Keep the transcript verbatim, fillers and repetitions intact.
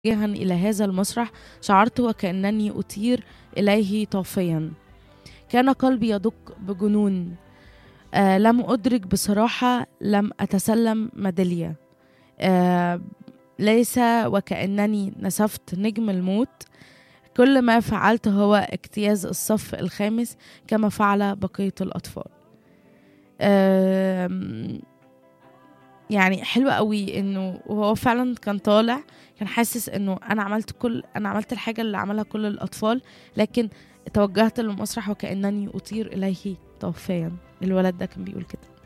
متجها إلى هذا المسرح شعرت وكأنني أطير إليه طافيا. كان قلبي يدق بجنون. آه لم أدرك بصراحة، لم أتسلم ميدالية. آه ليس وكأنني نسفت نجم الموت. كل ما فعلت هو اجتياز الصف الخامس كما فعل بقية الأطفال. آه يعني حلوة قوي انه وهو فعلا كان طالع، كان حاسس انه انا عملت كل انا عملت الحاجة اللي عملها كل الاطفال، لكن توجهت للمسرح وكأنني اطير اليه طوفيا. الولد ده كان بيقول كده.